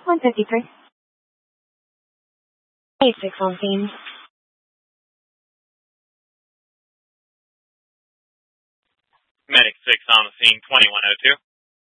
153. 86 on scene. Medic 6 on the scene, 2102.